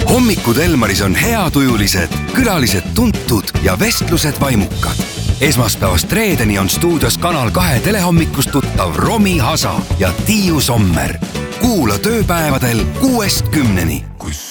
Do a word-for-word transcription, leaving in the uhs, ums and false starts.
hommikud Elmaris on heatujulised, külalised tuntud ja vestlused vaimukad. Esmaspäevast reedeni on stuudios Kanal kahe telehommikust tuttav Romi Hasa ja Tiiu Sommer. Kuula tööpäevadel kuuest kümneni.